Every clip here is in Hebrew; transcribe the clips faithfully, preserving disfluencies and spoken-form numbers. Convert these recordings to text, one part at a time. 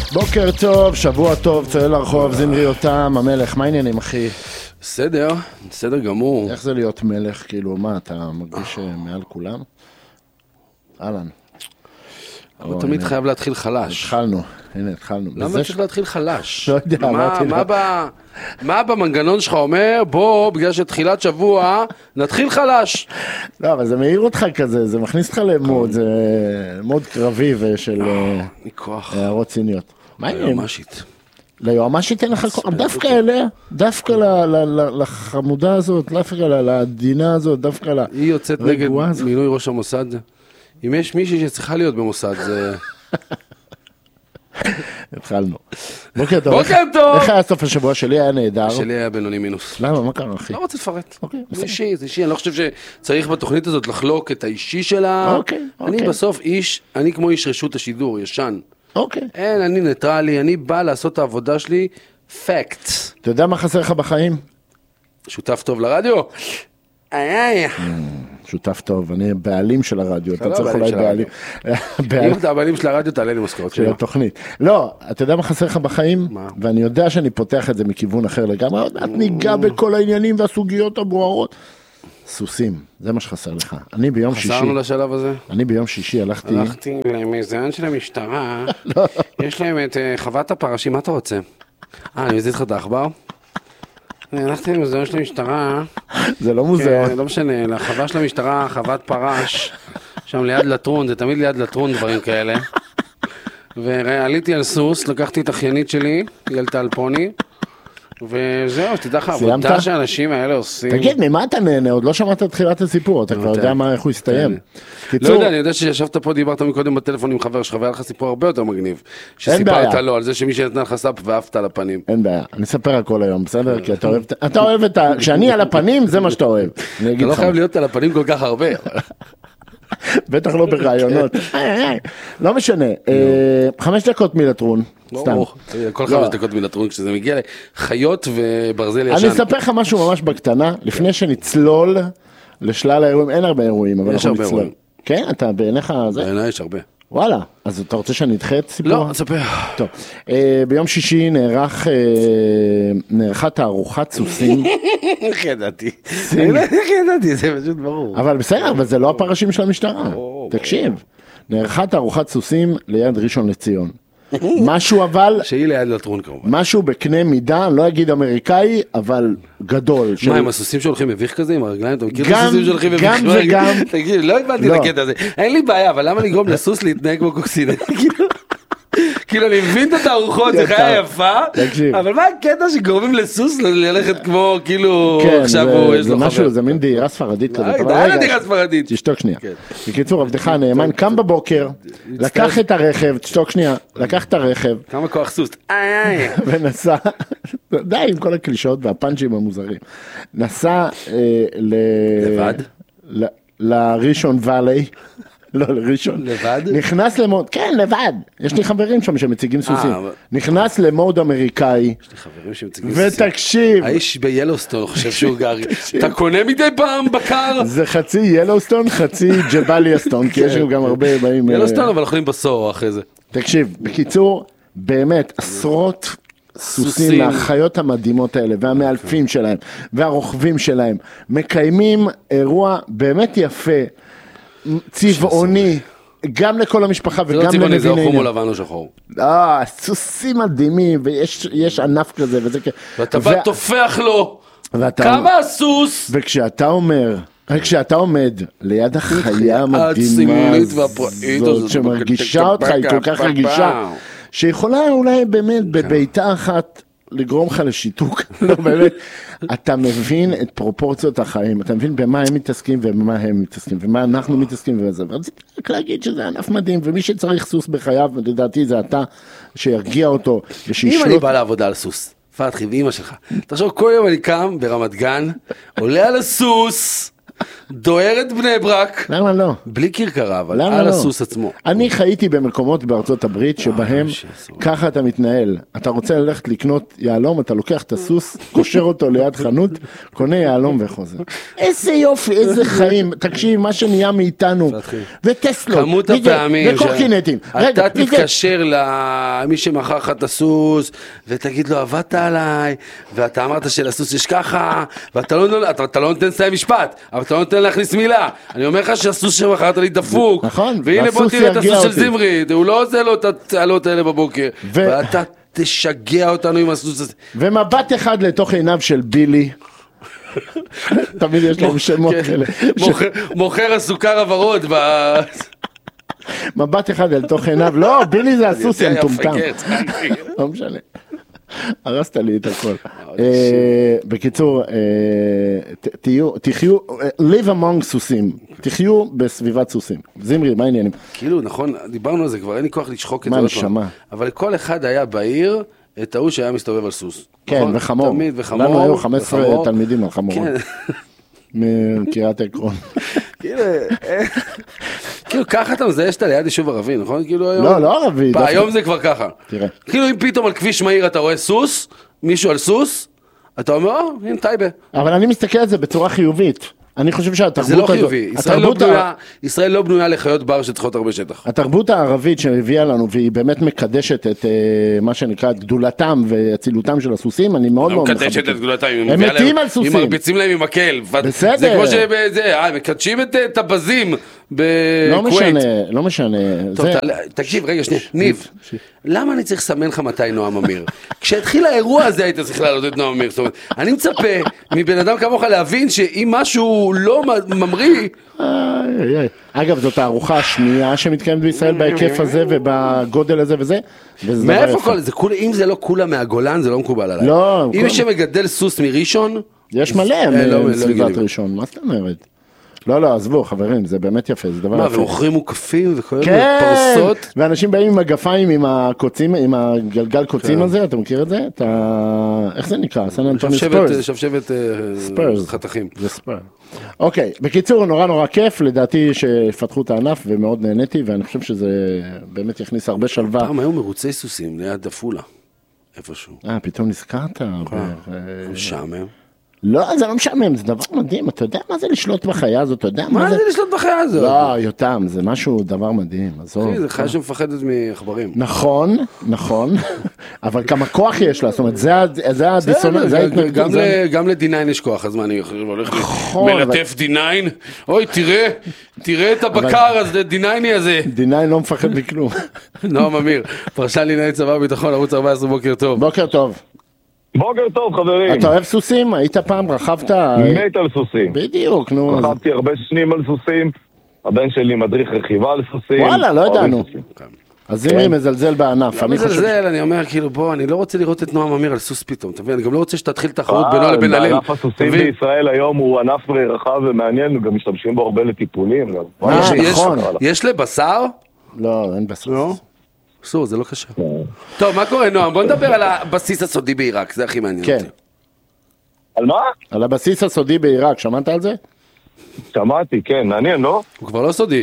בוקר טוב, שבוע טוב, צועל לרחוב, זמרי אותם, המלך, מה העניינים אחי? בסדר, בסדר גמור. איך זה להיות מלך, כאילו מה, אתה מרגיש מעל כולם? אהלן. אבל תמיד חייב להתחיל חלש. התחלנו, הנה התחלנו. למה צריך להתחיל חלש? לא יודע, אמרתי לך. מה במנגנון שלך אומר, בוא, בגלל שתחילת שבוע, נתחיל חלש. לא, אבל זה מעיר אותך כזה, זה מכניס אותך למוד, זה מוד קרבי ושל הערות ציניות. מה העניין? היועמשית. ליועמשית אין לך כל... דווקא אליה, דווקא לחמודה הזאת, דווקא לדינה הזאת, דווקא לרגועה הזאת. היא יוצאת נגד מינוי ראש המוסד. אם יש מישהי שצריכה להיות במוסד, זה... התחלנו. בוקר טוב. בוקר טוב! איך היה סוף השבוע שלי? היה נהדר. שלי היה בינוני מינוס. למה? מה קרה, אחי? לא רוצה לפרט. אוקיי. זה אישי, זה אישי. אני לא חושב שצריך בתוכנית הזאת לחלוק את האישי שלה. אוקיי, אוקיי. אני בסוף איש, אני כמו איש רשות השידור, ישן. אוקיי. אין, אני ניטרלי, אני בא לעשות את העבודה שלי, פקט. אתה יודע מה חסר לך בחיים? שותף טוב לרדיו? איי איי. שותף טוב, אני בעלים של הרדיו, אתה צריך אולי בעלים. אם אתה הבעלים של הרדיו, תעלה לי משכורת של התוכנית. לא, אתה יודע מה חסר לך בחיים? ואני יודע שאני פותח את זה מכיוון אחר לגמרי, עוד מעט ניגע בכל העניינים והסוגיות הבוערות. סוסים, זה מה שחסר לך. אני ביום שישי... חסרנו לשלב הזה? אני ביום שישי הלכתי... הלכתי למזיין של המשטרה, יש להם את חוות הפרשים, מה אתה רוצה? אה, אני מזיז לך את האחבר? אני הלכתי למוזיאון של המשטרה. זה לא מוזיאון. לא משנה, לחווה של המשטרה, חוות פרש, שם ליד לטרון, זה תמיד ליד לטרון דברים כאלה. ועליתי על סוס, לקחתי את אחיינית שלי, ילתה על פוני, וזהו, תדע לך, עבודה שהאנשים האלה עושים. תגיד, ממה אתה נהנה? עוד לא שמעת את תחילת הסיפור, אתה כבר יודע מה, איך הוא יסתיים. לא יודע, אני יודע שישבת פה, דיברת מקודם בטלפון עם חבר שלך, והיה לך סיפור הרבה יותר מגניב. שסיפרת לו על זה שמי שנתנה לך סאפ ואהבת על הפנים. אין בעיה, אני אספר הכל היום, בסדר? כי אתה אוהב את ה... כשאני על הפנים, זה מה שאתה אוהב. אתה לא חייב להיות על הפנים כל כך הרבה. בטח לא ברעיונות. לא משנה, חמש דקות מלטרון. סתם. כל חמש דקות מלטרון, כשזה מגיע לחיות וברזל ישן. אני אספר לך משהו ממש בקטנה, לפני שנצלול לשלל האירועים, אין הרבה אירועים, אבל אנחנו נצלול. כן, אתה בעיניך זה? בעיניי יש הרבה. וואלה, אז אתה רוצה שאני אדחה את סיפור? לא, אספר. טוב, ביום שישי נערך, נערכה תערוכת סוסים. איך ידעתי? איך ידעתי, זה פשוט ברור. אבל בסדר, אבל זה לא הפרשים של המשטרה. תקשיב, נערכה תערוכת סוסים ליד ראשון לציון. משהו אבל... שהיא ליד לטרון כמובן. משהו בקנה מידה, לא אגיד אמריקאי, אבל גדול. מה, עם הסוסים שהולכים מביך כזה, עם הרגליים? אתה מכיר את גם, הסוסים שהולכים מביך? גם וגם. תגיד, לא הבנתי את הקטע הזה. אין לי בעיה, אבל למה לגרום לסוס להתנהג כמו קוקסינל? כאילו אני מבין את התערוכות, זה חיה יפה, אבל מה הקטע שגורמים לסוס ללכת כמו, כאילו, עכשיו הוא יש לו חבר? זה מין דהירה ספרדית כזה. די לדהירה ספרדית. תשתוק שנייה. בקיצור, עבדך הנאמן קם בבוקר, לקח את הרכב, תשתוק שנייה, לקח את הרכב. כמה כוח סוס. ונסע, די עם כל הקלישות והפאנצ'ים המוזרים. נסע לבד? לראשון ואלי. לא, לראשון. לבד? נכנס למוד, כן, לבד. יש לי חברים שם שמציגים סוסים. נכנס למוד אמריקאי. יש לי חברים שמציגים סוסים. ותקשיב. האיש ביילוסטון חושב שהוא גר. אתה קונה מדי פעם בקר? זה חצי יילוסטון, חצי ג'בליאסטון, כי יש גם הרבה באים... יילוסטון, אבל אוכלים בסור אחרי זה. תקשיב, בקיצור, באמת, עשרות סוסים מהחיות המדהימות האלה, והמאלפים שלהם, והרוכבים שלהם, מקיימים אירוע באמת יפה, צבעוני, גם לכל המשפחה וגם למבינינו. זה לא צבעוני, זה חום או לבן או שחור. אה, סוסים מדהימים, ויש ענף כזה, וזה כזה. ואתה בא תופח לו, כמה הסוס? וכשאתה אומר, כשאתה עומד ליד החיה המדהימה הזאת, שמרגישה אותך, היא כל כך רגישה, שיכולה אולי באמת בביתה אחת, לגרום לך לשיתוק, לא באמת, אתה מבין את פרופורציות החיים, אתה מבין במה הם מתעסקים ובמה הם מתעסקים, ומה אנחנו מתעסקים וזה, ורציתי רק להגיד שזה ענף מדהים, ומי שצריך סוס בחייו, לדעתי זה אתה, שירגיע אותו, אם אני בא לעבודה על סוס, פתחי ואמא שלך, תחשוב כל יום אני קם ברמת גן, עולה על הסוס, דוהרת בני ברק. למה לא? בלי כרכרה, אבל על הסוס עצמו. אני חייתי במקומות בארצות הברית שבהם ככה אתה מתנהל. אתה רוצה ללכת לקנות יעלום, אתה לוקח את הסוס, קושר אותו ליד חנות, קונה יעלום וחוזר. איזה יופי, איזה חיים. תקשיב, מה שנהיה מאיתנו. וטסלות. כמות הפעמים. וקורקינטים. אתה תתקשר למי שמכר לך את הסוס, ותגיד לו, עבדת עליי, ואתה אמרת שלסוס יש ככה, ואתה לא, אתה, אתה לא נותן לסיים משפט, אבל אתה לא נותן להכניס מילה. אני אומר לך שהסוס שמכרת לי דפוק. נכון. והנה בוא תראה את הסוס של זמרי, הוא לא עושה לו את הצהלות האלה בבוקר. ו... ואתה תשגע אותנו עם הסוס הזה. ומבט אחד לתוך עיניו של בילי. תמיד יש להם שמות כאלה. מוכר הסוכר הוורוד ב... מבט אחד לתוך עיניו. לא, בילי זה הסוס המטומטם. לא משנה. הרסת לי את הכל. בקיצור, תחיו, live among סוסים, תחיו בסביבת סוסים. זמרי, מה העניינים? כאילו, נכון, דיברנו על זה כבר, אין לי כוח לשחוק את זה. מה נשמה? אבל לכל אחד היה בעיר את ההוא שהיה מסתובב על סוס. כן, וחמור. תמיד, וחמור. לנו היו חמש עשרה תלמידים על חמורות. מקריית עקרון. כאילו ככה אתה מזהה שאתה ליד יישוב ערבי, נכון? לא, לא ערבי. היום זה כבר ככה. כאילו אם פתאום על כביש מהיר אתה רואה סוס, מישהו על סוס, אתה אומר, אה, הנה טייבה. אבל אני מסתכל על זה בצורה חיובית. אני חושב שהתרבות זה לא חיובי, ישראל לא בנויה, ישראל לא בנויה לחיות בר שצריכות הרבה שטח. התרבות הערבית שהביאה לנו, והיא באמת מקדשת את מה שנקרא גדולתם והצילותם של הסוסים, אני מאוד מאוד מחבק. מקדשת את גדולתם, הם מתים על סוסים. הם מרביצים להם עם מקל. בסדר. זה כמו שבזה, מקדשים את הבזים בכווית. לא משנה, לא משנה. טוב, תקשיב, רגע, שנייה, ניב, למה אני צריך לסמן לך מתי נועם אמיר? כשהתחיל האירוע הזה היית צריך להעלות את נועם אמיר. זאת אומרת, אני מצפה מבן אדם כמוך להבין שאם משהו לא ממריא... אגב, זאת הארוחה השנייה שמתקיימת בישראל בהיקף הזה ובגודל הזה וזה. מאיפה כל זה? אם זה לא כולה מהגולן, זה לא מקובל עליי. לא. אם שמגדל סוס מראשון... יש מלא מסביבת ראשון, מה זאת אומרת? לא, לא, עזבו, חברים, זה באמת יפה, זה דבר יפה. מה, ומוכרים מוקפים וכל מיני פרסות? כן, ואנשים באים עם הגפיים, עם הקוצים, עם הגלגל קוצים הזה, אתה מכיר את זה? איך זה נקרא? סן אנטוניו ספרס. שבשבת חתכים. זה ספר. אוקיי, בקיצור, נורא נורא כיף, לדעתי שפתחו את הענף ומאוד נהניתי, ואני חושב שזה באמת יכניס הרבה שלווה. פעם היו מרוצי סוסים ליד דפולה, איפשהו. אה, פתאום נזכרת? משעמם. לא, זה לא משעמם, זה דבר מדהים, אתה יודע מה זה לשלוט בחיה הזאת, אתה יודע מה זה? מה זה לשלוט בחיה הזאת? לא, יותם, זה משהו, דבר מדהים, עזוב. זה חיה שמפחדת מעכברים. נכון, נכון, אבל כמה כוח יש לה, זאת אומרת, זה הדיסוננס, זה ההתנגדות. גם ל-די ניין יש כוח, אז מה, אני הולך מלטף די ניין? אוי, תראה, תראה את הבקר, אז די נייני הזה. די ניין לא מפחד מכלום. נועם אמיר, פרשן לענייני צבא וביטחון, ערוץ ארבע עשרה, בוקר טוב. בוקר טוב. בוקר טוב, חברים. אתה אוהב סוסים? היית פעם, רכבת? מת על סוסים. בדיוק, נו. רכבתי הרבה שנים על סוסים. הבן שלי מדריך רכיבה על סוסים. וואלה, לא ידענו. אז זמרי מזלזל בענף. לא מזלזל, אני אומר, כאילו, בוא, אני לא רוצה לראות את נועם אמיר על סוס פתאום, תבין, אני גם לא רוצה שתתחיל תחרות בינו לבין הלב. ענף הסוסים בישראל היום הוא ענף רחב ומעניין, גם משתמשים בו הרבה לטיפולים. יש לבשר? לא, אין בשר. אסור, זה לא קשה. טוב, מה קורה, נועם? בוא נדבר על הבסיס הסודי בעיראק, זה הכי מעניין אותי. על מה? על הבסיס הסודי בעיראק, שמעת על זה? שמעתי, כן, מעניין, לא? הוא כבר לא סודי.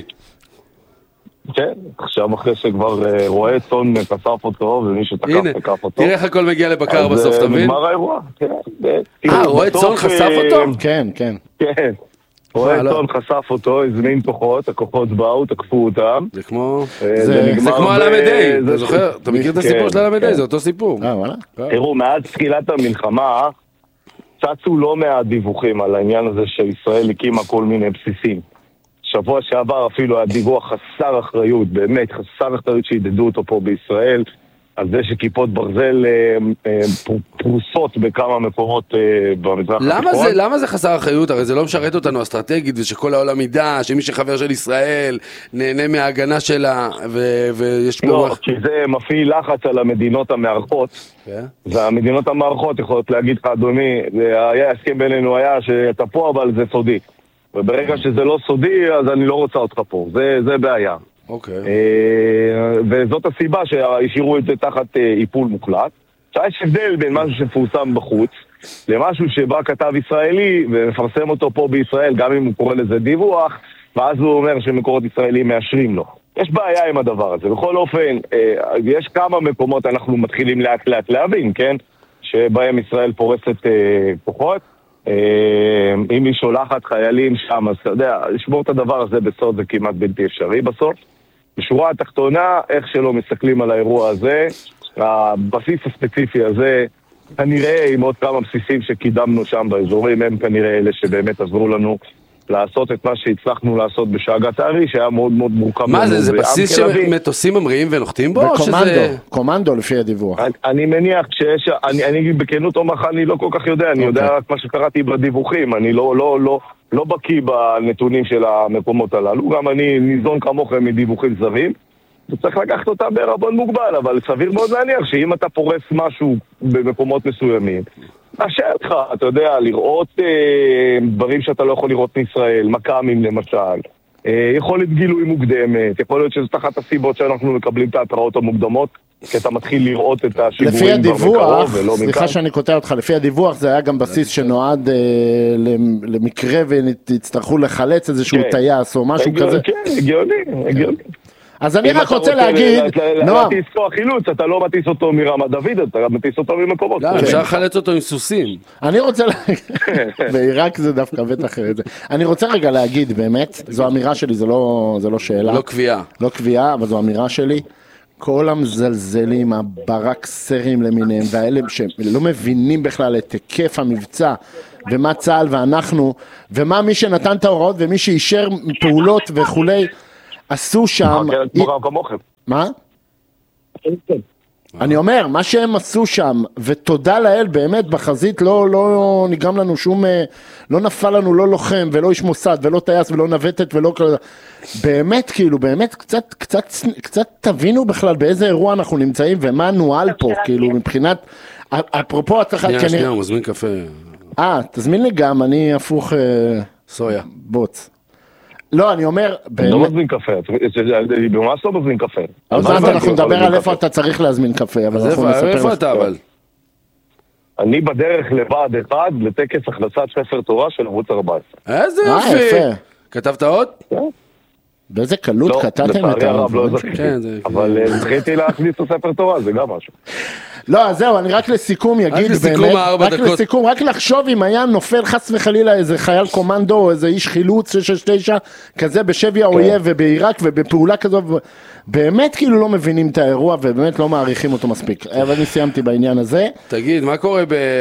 כן, עכשיו אחרי שכבר רואה צאן כסף אותו, ומי שתקף תקף אותו. תראה איך הכל מגיע לבקר בסוף, אתה מבין? נגמר האירוע, כן. אה, רואה צאן חשף אותו? כן, כן. כן. רואה צאן חשף אותו, הזמין כוחות, הכוחות באו, תקפו אותם. זה כמו... זה כמו על המדי, אתה זוכר? אתה מכיר את הסיפור של על המדי, זה אותו סיפור. אה, וואלה? תראו, מאז תחילת המלחמה, צצו לא מהדיווחים על העניין הזה שישראל הקימה כל מיני בסיסים. שבוע שעבר אפילו היה דיווח חסר אחריות, באמת חסר אחריות שהידדו אותו פה בישראל, על זה שכיפות ברזל פרוסות בכמה מקומות במזרח התיכון. למה זה חסר אחריות? הרי זה לא משרת אותנו אסטרטגית, ושכל העולם ידע שמי שחבר של ישראל נהנה מההגנה שלה, ויש פה... לא, כי זה מפעיל לחץ על המדינות המארחות, והמדינות המארחות יכולות להגיד לך, אדוני, היה הסכם בינינו היה שאתה פה, אבל זה סודי. וברגע שזה לא סודי, אז אני לא רוצה אותך פה. זה, זה בעיה. אוקיי. וזאת הסיבה שהשאירו את זה תחת איפול מוחלט. שיש הבדל בין משהו שפורסם בחוץ, למשהו שבא כתב ישראלי ומפרסם אותו פה בישראל, גם אם הוא קורא לזה דיווח, ואז הוא אומר שמקורות ישראלים מאשרים לו. יש בעיה עם הדבר הזה. בכל אופן, יש כמה מקומות אנחנו מתחילים לאט לאט להבין, כן? שבהם ישראל פורסת כוחות. אם היא שולחת חיילים שם, אז אתה יודע, לשמור את הדבר הזה בסוד זה כמעט בלתי אפשרי בסוף. בשורה התחתונה, איך שלא מסתכלים על האירוע הזה, הבסיס הספציפי הזה, כנראה עם עוד כמה בסיסים שקידמנו שם באזורים, הם כנראה אלה שבאמת עזרו לנו לעשות את מה שהצלחנו לעשות בשאגת הארי, שהיה מאוד מאוד מורכב. מה זה, זה בסיס שמטוסים ממריאים ונוחתים בו? בקומנדו, קומנדו לפי הדיווח. אני מניח שיש, אני בכנות אומר לך, אני לא כל כך יודע, אני יודע רק מה שקראתי בדיווחים, אני לא בקיא בנתונים של המקומות הללו, גם אני ניזון כמוכם מדיווחים זרים, וצריך לקחת אותם בערבון מוגבל, אבל סביר מאוד להניח שאם אתה פורס משהו במקומות מסוימים, אשר לך, אתה יודע, לראות אה, דברים שאתה לא יכול לראות מישראל, מקאמים למשל, אה, יכולת גילוי מוקדמת, יכול להיות שזאת אחת הסיבות שאנחנו מקבלים את ההתראות המוקדמות, כי אתה מתחיל לראות את השיגורים לפי הדיווח, סליחה שאני קוטע אותך, לפי הדיווח זה היה גם בסיס שנועד אה, למקרה ונצטרכו לחלץ איזשהו כן. טייס או משהו הגיוני, כזה. כן, הגיוני, הגיוני. אז אני רק רוצה להגיד, נועם, להטיס פה החילוץ, אתה לא מטיס אותו מרמת דוד, אתה גם מטיס אותו ממקומות. לא, אפשר לחלץ אותו עם סוסים. אני רוצה להגיד, בעיראק זה דווקא בטח את זה. אני רוצה רגע להגיד, באמת, זו אמירה שלי, זה לא שאלה. לא קביעה. לא קביעה, אבל זו אמירה שלי. כל המזלזלים, הברק סרים למיניהם, והאלה שלא מבינים בכלל את היקף המבצע, ומה צה"ל ואנחנו, ומה מי שנתן את ההוראות, ומי שאישר פעולות וכולי, עשו שם... מה? אני אומר, מה שהם עשו שם, ותודה לאל באמת בחזית, לא, לא נגרם לנו שום, לא נפל לנו לא לוחם, ולא איש מוסד, ולא טייס, ולא נווטת, ולא כזה, באמת, כאילו, באמת, קצת, קצת, קצת תבינו בכלל באיזה אירוע אנחנו נמצאים, ומה נועל פה, כאילו, מבחינת, אפרופו, אתה חייב... שנייה, שנייה, הוא מזמין קפה. אה, תזמין לי גם, אני הפוך... סויה. בוץ. לא, אני אומר... אני לא מזמין קפה, אני ממש לא מזמין קפה. אז אנחנו נדבר על איפה אתה צריך להזמין קפה, אבל אנחנו נספר... איפה אתה אבל? אני בדרך לבד אחד לטקס הכנסת ספר תורה של ערוץ ארבע עשרה. איזה יפה. כתבת עוד? באיזה קלות כתבתם את לצערי הרב לא זכיתי, אבל זכיתי להכניס את הספר תורה, זה גם משהו. לא, אז זהו, אני רק לסיכום יגיד באמת, רק לסיכום, רק לחשוב אם היה נופל חס וחלילה איזה חייל קומנדו או איזה איש חילוץ שש שש תשע כזה בשבי האויב ובעיראק ובפעולה כזו, באמת כאילו לא מבינים את האירוע ובאמת לא מעריכים אותו מספיק. אבל אני סיימתי בעניין הזה. תגיד, מה קורה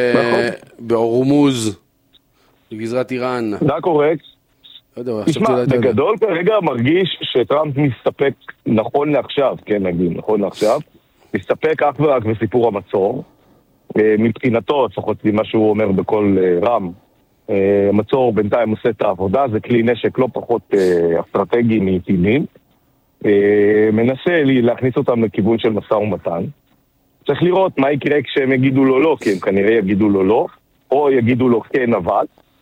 בהורמוז, בגזרת איראן? מה קורה? תשמע, בגדול כרגע מרגיש שטראמפ מסתפק נכון לעכשיו, כן נגיד, נכון לעכשיו, מסתפק אך ורק בסיפור המצור, מבחינתו, לפחות מה שהוא אומר בכל רם, המצור בינתיים עושה את העבודה, זה כלי נשק לא פחות אסטרטגי מטילים, מנסה להכניס אותם לכיוון של משא ומתן, צריך לראות מה יקרה כשהם יגידו לו לא, כי הם כנראה יגידו לו לא, או יגידו לו כן אבל,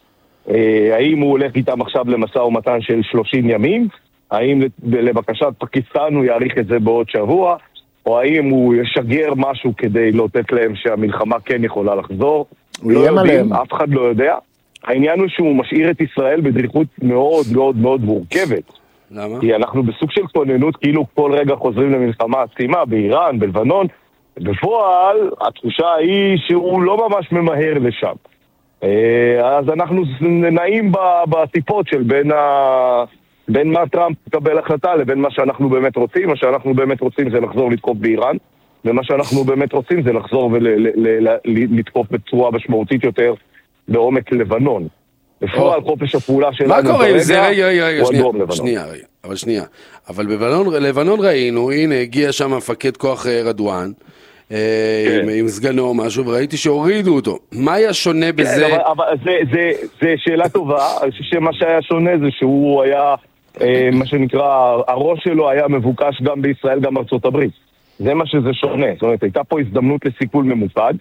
האם הוא הולך איתם עכשיו למשא ומתן של שלושים ימים, האם לבקשת פקיסטן הוא יאריך את זה בעוד שבוע, או האם הוא ישגר משהו כדי לתת להם שהמלחמה כן יכולה לחזור. לא יודעים, אף אחד לא יודע. העניין הוא שהוא משאיר את ישראל בדריכות מאוד מאוד מאוד מורכבת. למה? כי אנחנו בסוג של כוננות, כאילו כל רגע חוזרים למלחמה עצימה באיראן, בלבנון. בפועל, התחושה היא שהוא לא ממש ממהר לשם. אז אנחנו נעים בטיפות של בין, ה... בין מה טראמפ מקבל החלטה לבין מה שאנחנו באמת רוצים. מה שאנחנו באמת רוצים זה לחזור לתקוף באיראן, ומה שאנחנו באמת רוצים זה לחזור ולתקוף בצורה משמעותית יותר בעומק לבנון. בפועל חופש הפעולה שלנו מה קורה עם זה? רגע, רגע, רגע, שנייה, רגע, אבל שנייה. אבל בלבנון ראינו, הנה הגיע שם מפקד כוח רדואן, עם סגנו או משהו, וראיתי שהורידו אותו. מה היה שונה בזה? אבל זה שאלה טובה. אני חושב שמה שהיה שונה זה שהוא היה, מה שנקרא, הראש שלו היה מבוקש גם בישראל, גם בארצות הברית. זה מה שזה שונה. זאת אומרת, הייתה פה הזדמנות לסיכול ממוקד,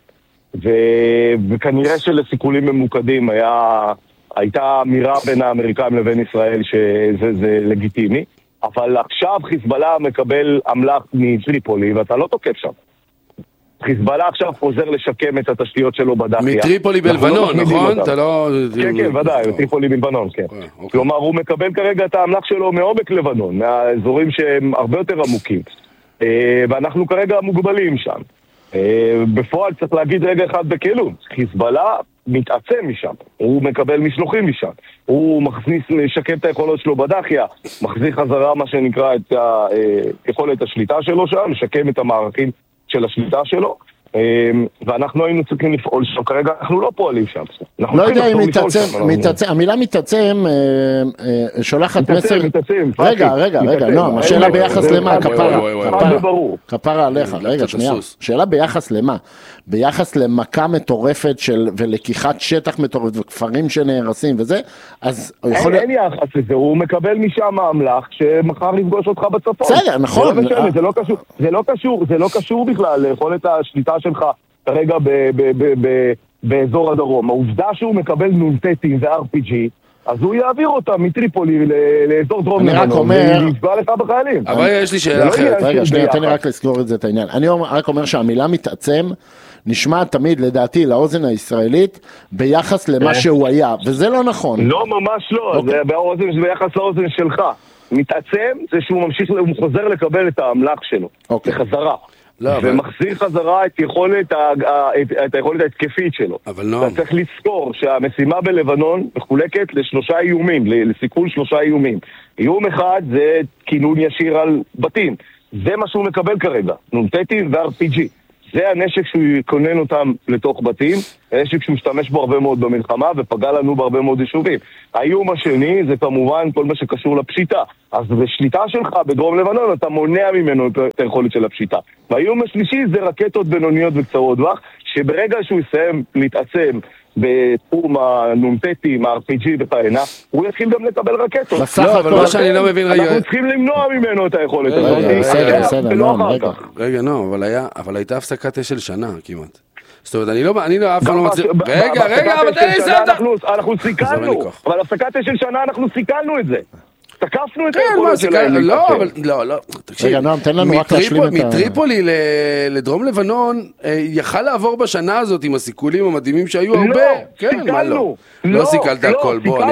וכנראה שלסיכולים ממוקדים הייתה אמירה בין האמריקאים לבין ישראל שזה לגיטימי, אבל עכשיו חיזבאללה מקבל אמל"ח מטריפולי, ואתה לא תוקף שם. חיזבאללה עכשיו חוזר לשקם את התשתיות שלו בדחיה. מטריפולי בלבנון, נכון? אתה לא... כן, כן, ודאי, מטריפולי בלבנון, כן. כלומר, הוא מקבל כרגע את האמל"ח שלו מעומק לבנון, מהאזורים שהם הרבה יותר עמוקים. ואנחנו כרגע מוגבלים שם. בפועל צריך להגיד רגע אחד בכלום, חיזבאללה מתעצם משם, הוא מקבל משלוחים משם, הוא מכניס לשקם את היכולות שלו בדחיה, מחזיר חזרה מה שנקרא את היכולת השליטה שלו שם, לשקם את המערכים של השליטה שלו, ואנחנו היינו צריכים לפעול שם, כרגע אנחנו לא פועלים שם. לא יודע אם מתעצם, המילה מתעצם שולחת מסר... רגע, רגע, רגע, לא, השאלה ביחס למה, כפרה, כפרה עליך, רגע, שנייה, שאלה ביחס למה, ביחס למכה מטורפת ולקיחת שטח מטורפת וכפרים שנהרסים וזה, אז... אין יחס לזה, הוא מקבל משם המלאך שמחר יפגוש אותך בצפון. בסדר, נכון. זה לא קשור בכלל ליכולת השליטה שלך כרגע באזור הדרום. העובדה שהוא מקבל נונטטים ו-אר פי ג'י, אז הוא יעביר אותם מטריפולי לאזור דרום לבנון, ויפגע לך בחיילים. אבל יש לי שאלה אחרת. רגע, שנייה, תן לי רק לזכור את זה, את העניין. אני רק אומר שהמילה מתעצם נשמע תמיד, לדעתי, לאוזן הישראלית, ביחס למה שהוא היה, וזה לא נכון. לא, ממש לא, זה ביחס לאוזן שלך. מתעצם זה שהוא ממשיך, הוא חוזר לקבל את האמל"ח שלו, בחזרה. ומחזיר חזרה את יכולת, את היכולת ההתקפית שלו. אבל לא. אתה צריך לזכור שהמשימה בלבנון מחולקת לשלושה איומים, לסיכול שלושה איומים. איום אחד זה כינון ישיר על בתים. זה מה שהוא מקבל כרגע, נונטטים ו-אר פי ג'י. זה הנשק שהוא יקונן אותם לתוך בתים, הנשק שהוא משתמש בו הרבה מאוד במלחמה ופגע לנו בהרבה מאוד יישובים. האיום השני זה כמובן כל מה שקשור לפשיטה. אז בשליטה שלך בדרום לבנון אתה מונע ממנו את היכולת של הפשיטה. והאיום השלישי זה רקטות בינוניות וקצרות טווח, שברגע שהוא יסיים להתעצם בתחום הנונטטים, ה-אר פי ג'י וכהנה, הוא יתחיל גם לקבל רקטות. לא, אבל מה שאני לא מבין רגע... אנחנו צריכים למנוע ממנו את היכולת הזאת. בסדר, בסדר, לא, רגע. רגע, לא, אבל הייתה הפסקת אש של שנה כמעט. זאת אומרת, אני לא, אני לא, אף אחד לא מצליח... רגע, רגע, אבל תן לי לסיים... אנחנו סיכלנו, אבל הפסקת אש של שנה אנחנו סיכלנו את זה. תקפנו את היכולת שלהם. לא, אבל, לא, לא, תקשיב. רגע, נועם, תן לנו רק להשלים את ה... מטריפולי לדרום לבנון, יכל לעבור בשנה הזאת עם הסיכולים המדהימים שהיו הרבה. לא, סיכלנו. לא סיכלת הכל, בוא.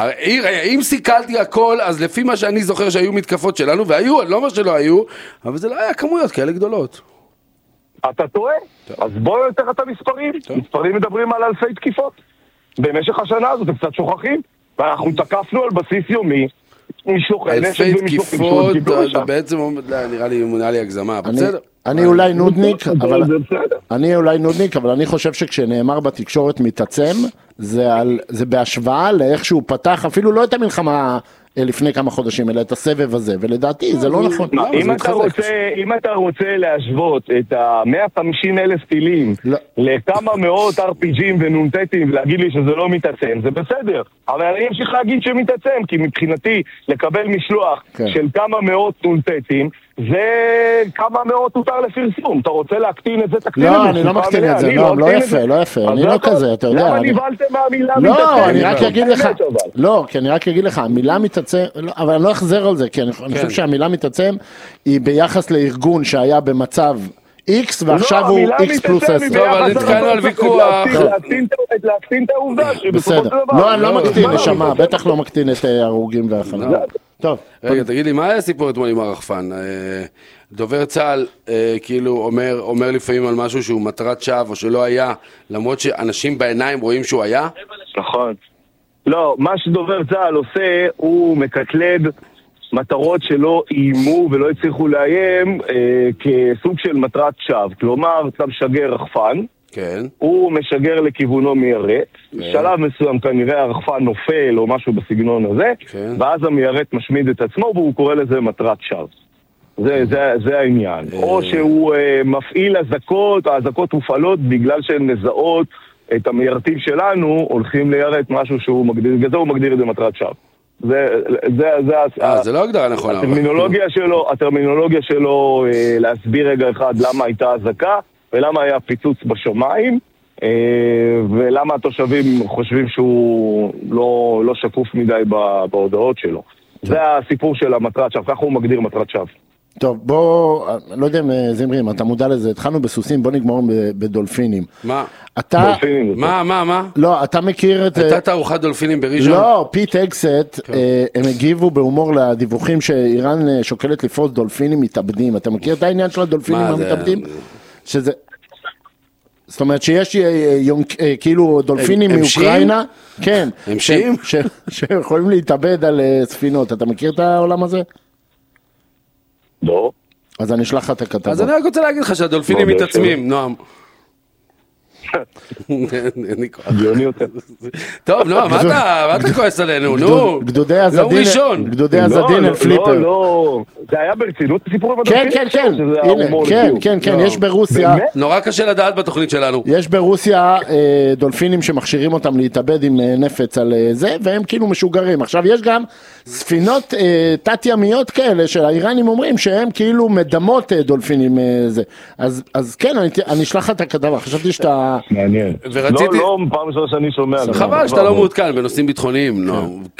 אם סיכלתי הכל, אז לפי מה שאני זוכר שהיו מתקפות שלנו, והיו, לא מה שלא היו, אבל זה לא היה כמויות כאלה גדולות. אתה טועה? אז בואו יותר את המספרים. מספרים מדברים על אלפי תקיפות. במשך השנה הזאת, הם קצת שוכחים. ואנחנו תקפנו על בסיס יומי. אלפי תקיפות, זה בעצם נראה לי נראה לי הגזמה, בסדר. אני אולי נודניק, אבל אני אולי נודניק, אבל אני חושב שכשנאמר בתקשורת מתעצם, זה בהשוואה לאיך שהוא פתח, אפילו לא את המלחמה לפני כמה חודשים, אלא את הסבב הזה, ולדעתי זה לא נכון. אם אתה רוצה להשוות את ה-מאה וחמישים אלף טילים לכמה מאות אר פי ג'ים ונונטטים ולהגיד לי שזה לא מתעצם, זה בסדר. אבל אני אמשיך להגיד שמתעצם, כי מבחינתי לקבל משלוח של כמה מאות נונטטים, זה כמה מאות הותר לפרסום. אתה רוצה להקטין את זה, תקטין את זה. לא, אני לא מקטין את זה, לא יפה, לא יפה. אני לא כזה, אתה יודע. למה נבלתם מהמילה מתעצם? לא, אני רק אגיד לך, לא, כי אני רק אגיד לך, המילה מתעצם, אבל אני לא אחזר על זה, כי אני חושב שהמילה מתעצם היא ביחס לארגון שהיה במצב X, ועכשיו הוא X פלוס עשר. טוב, אבל נתקענו על ויכוח. להקטין את העובדה שבסופו של דבר. לא, אני לא מקטין, נשמה, בטח לא מקטין את הרוגים והחלטות. טוב. רגע, תגיד לי, מה היה הסיפור אתמול עם הרחפן? דובר צה"ל כאילו אומר, אומר לפעמים על משהו שהוא מטרת שווא או שלא היה, למרות שאנשים בעיניים רואים שהוא היה? נכון. לא, מה שדובר צה"ל עושה, הוא מקטלג מטרות שלא איימו ולא הצליחו לאיים אה, כסוג של מטרת שווא. כלומר, אתה משגר רחפן, כן. הוא משגר לכיוונו מיירט, כן. שלב מסוים כנראה הרחפן נופל או משהו בסגנון הזה, כן. ואז המיירט משמיד את עצמו והוא קורא לזה מטרת שווא. זה, זה, זה העניין. אה. או שהוא אה, מפעיל הזקות, ההזקות מופעלות בגלל שהן נזעות את המיירטים שלנו, הולכים ליירט משהו שהוא מגדיר, בגלל זה הוא מגדיר את זה מטרת שווא. זה, זה, זה, אה, זה לא הגדרה נכונה. הטרמינולוגיה שלו, הטרמינולוגיה שלו, אה, להסביר רגע אחד למה הייתה הזקה, ולמה היה פיצוץ בשמיים, אה, ולמה התושבים חושבים שהוא לא, לא שקוף מדי בהודעות שלו. זה הסיפור של המטרת שווא, ככה הוא מגדיר מטרת שווא. טוב, בוא, לא יודע אם זמרים, אתה מודע לזה, התחלנו בסוסים, בוא נגמור בדולפינים. מה? אתה... דולפינים. מה, מה, מה? לא, אתה מכיר את... הייתה תערוכת דולפינים בראשון? לא, פיט אקסט, הם הגיבו בהומור לדיווחים שאיראן שוקלת לפרוס דולפינים מתאבדים. אתה מכיר את העניין של הדולפינים המתאבדים? שזה... זאת אומרת שיש כאילו דולפינים מאוקראינה, כן, שיכולים להתאבד על ספינות. אתה מכיר את העולם הזה? לא. אז אני אשלח לך את הכתבה. אז אני רק רוצה להגיד לך שהדולפינים מתעצמים, נועם. הגיוני יותר. טוב, נועם, מה אתה כועס עלינו? נו, גדודי הזדין, גדודי הזדין אל פליפר. לא, לא, זה היה ברצינות הסיפור עם הדולפינים? כן, כן, כן, כן, כן, יש ברוסיה. נורא קשה לדעת בתוכנית שלנו. יש ברוסיה דולפינים שמכשירים אותם להתאבד עם נפץ על זה, והם כאילו משוגרים. עכשיו, יש גם ספינות תת-ימיות כאלה, שהאיראנים אומרים שהם כאילו מדמות דולפינים זה. אז כן, אני אשלח את הכתבה, חשבתי שאתה... מעניין. לא, לא, פעם ראשונה שאני שומע. חבל שאתה לא מעודכן בנושאים ביטחוניים,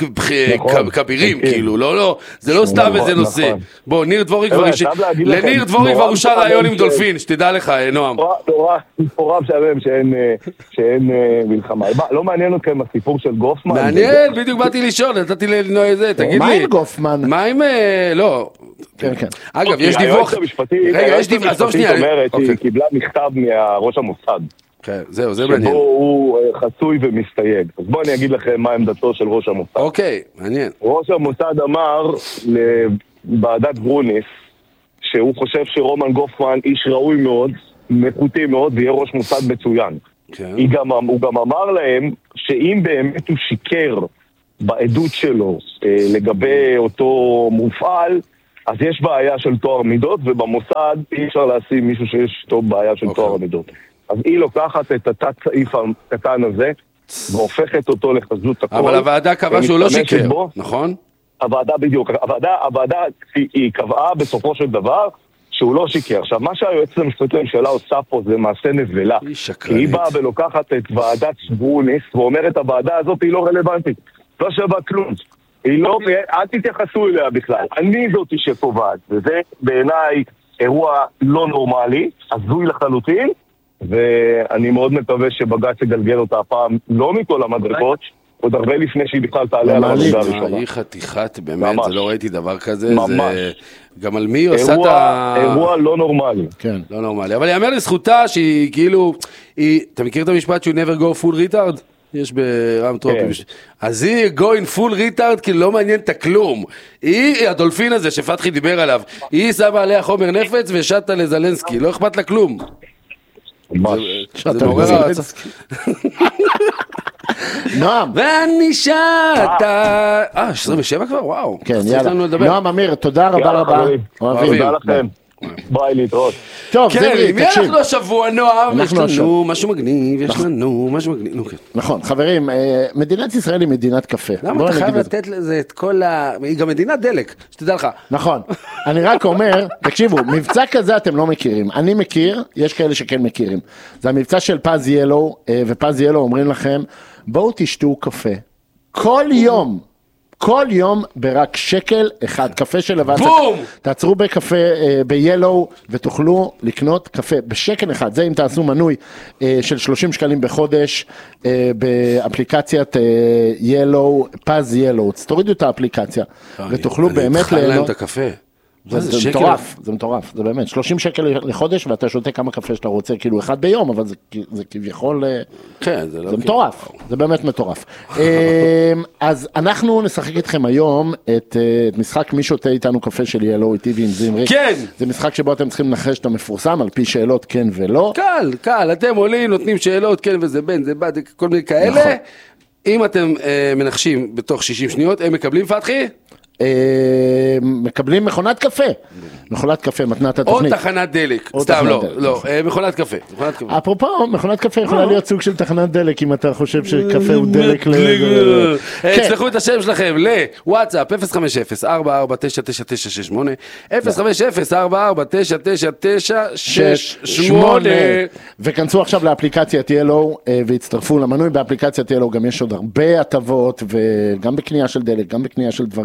כבירים, כאילו, לא, לא, זה לא סתם איזה נושא. בוא, ניר דבורי כבר... לניר דבורי כבר אושר רעיון עם דולפין, שתדע לך, נועם. נורא משעמם שאין מלחמה. לא מעניין אתכם הסיפור של גופמן? מעניין, בדיוק באתי לשאול, נתתי לנוע את זה, תגיד לי. מה עם גופמן? מה עם... לא... כן, כן. אגב, יש דיווח... רגע, יש דיווח... עזוב שנייה. היא קיבלה מכתב מהראש המוסד. כן, זהו, זה מעניין. שבו הוא חצוי ומסתייג. אז בואו אני אגיד לכם מה עמדתו של ראש המוסד. אוקיי, מעניין. ראש המוסד אמר לוועדת גרוניס, שהוא חושב שרומן גופמן איש ראוי מאוד, איכותי מאוד, ויהיה ראש מוסד מצוין. הוא גם אמר להם שאם באמת הוא שיקר בעדות שלו לגבי אותו מופעל, אז יש בעיה של תואר מידות, ובמוסד אי אפשר להשים מישהו שיש טוב בעיה של תואר מידות. אז היא לוקחת את התת סעיף הקטן הזה, והופכת אותו לחזות הכל. אבל הוועדה קבעה שהוא לא שיקר, נכון? הוועדה בדיוק, הוועדה, הוועדה היא קבעה בסופו של דבר שהוא לא שיקר. עכשיו, מה שהיועצת המשפטית לממשלה עושה פה זה מעשה נבלה. היא באה ולוקחת את ועדת גרוניס, ואומרת הוועדה הזאת היא לא רלוונטית. לא שווה כלום. היא לא, אל תתייחסו אליה בכלל. אני זאתי שקובעת, וזה בעיניי אירוע לא נורמלי, הזוי לחלוטין, ואני מאוד מקווה שבג"ץ יגלגל אותה הפעם לא מכל המדרגות, עוד הרבה לפני שהיא בכלל תעלה על המדרגה הראשונה. היא חתיכת, באמת, זה לא ראיתי דבר כזה, זה גם על מי היא עושה את ה... אירוע לא נורמלי. כן. לא נורמלי, אבל יאמר לזכותה שהיא כאילו, אתה מכיר את המשפט שהוא never go full retard? יש ברם טרופי. אז היא going full retard, כי לא מעניין את הכלום. היא, הדולפין הזה שפתחי דיבר עליו, היא שמה עליה חומר נפץ ושתה לזלנסקי, לא אכפת לה כלום. זה מעורר הרצה. נועם. ואני שתה... אה, עשרים ושבע כבר? וואו. כן, יאללה. נועם אמיר, תודה רבה רבה. אוהבים. תודה לכם. ביי, להתראות. טוב, זמרי, מי אנחנו השבוע, נועם? יש לנו משהו מגניב, יש לנו משהו מגניב. נכון, חברים, מדינת ישראל היא מדינת קפה. למה אתה חייב לתת לזה את כל ה... היא גם מדינת דלק, שתדע לך. נכון, אני רק אומר, תקשיבו, מבצע כזה אתם לא מכירים. אני מכיר, יש כאלה שכן מכירים. זה המבצע של פז ילו, ופז ילו אומרים לכם, בואו תשתו קפה. כל יום. כל יום ברק שקל אחד, קפה של לבן. בום! תעצרו בקפה ב-Yellow ותוכלו לקנות קפה בשקל אחד. זה אם תעשו מנוי של שלושים שקלים בחודש באפליקציית Yellow, פז Yellow. תורידו את האפליקציה ותוכלו באמת... אני אתחל להם את הקפה. זה, זה מטורף, זה מטורף, זה באמת, שלושים שקל לחודש ואתה שותה כמה קפה שאתה רוצה, כאילו אחד ביום, אבל זה, זה כביכול, כן, זה, לא זה מטורף, זה באמת מטורף. אז אנחנו נשחק איתכם היום את, את משחק מי שותה איתנו קפה של ילו איתי ועם זמרי. כן! זה משחק שבו אתם צריכים לנחש את המפורסם על פי שאלות כן ולא. קל, קל, אתם עולים, נותנים שאלות כן וזה בין, זה בא, כל מיני כאלה. נכון. אם אתם אה, מנחשים בתוך שישים שניות, הם מקבלים פתחי? מקבלים מכונת קפה, מכונת קפה, מתנת התוכנית. או תחנת דלק, סתם לא, לא, מכונת קפה. אפרופו, מכונת קפה יכולה להיות סוג של תחנת דלק, אם אתה חושב שקפה הוא דלק. תשלחו את השם שלכם לוואטסאפ אפס חמש אפס ארבע ארבע תשע תשע תשע שש שמונה, אפס חמש אפס ארבע ארבע תשע תשע תשע שש שמונה, וכנסו עכשיו לאפליקציית ילו והצטרפו למנוי. באפליקציית ילו גם יש עוד הרבה הטבות, וגם בקנייה של דלק, גם בקנייה של דברים וחנויות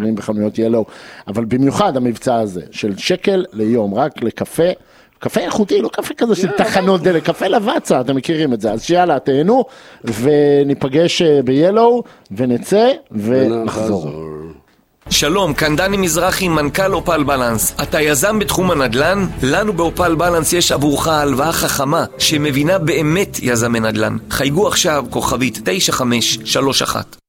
חנויות ילו, אבל במיוחד המבצע הזה, של שקל ליום, רק לקפה, קפה איכותי, לא קפה כזה של תחנות דלק, קפה לבצע, אתם מכירים את זה, אז שיאללה, תהנו, וניפגש ב-Yellow, ונצא, ונחזור. שלום, כאן דני מזרחי, מנכ"ל אופל בלנס. אתה יזם בתחום הנדל"ן? לנו באופל בלנס יש עבורך הלוואה חכמה שמבינה באמת יזמי נדל"ן. חייגו עכשיו כוכבית תשע חמש שלוש אחת.